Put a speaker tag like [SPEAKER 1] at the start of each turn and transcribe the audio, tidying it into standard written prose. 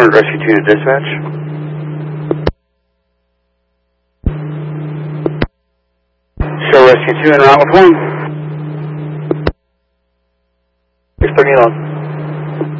[SPEAKER 1] 200 Rescue 2 to dispatch. Show Rescue 2 en route with 1. 630 on.